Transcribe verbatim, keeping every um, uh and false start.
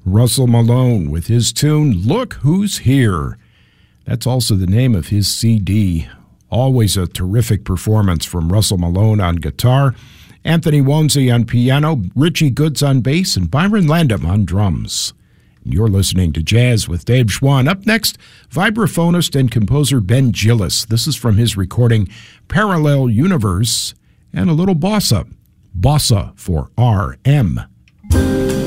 Russell Malone with his tune, Look Who's Here. That's also the name of his C D. Always a terrific performance from Russell Malone on guitar, Anthony Wonsey on piano, Richie Goods on bass, and Byron Landham on drums. You're listening to Jazz with Dave Schwann. Up next, vibraphonist and composer Ben Gillis. This is from his recording Parallel Universe, and a little bossa. Bossa for R M.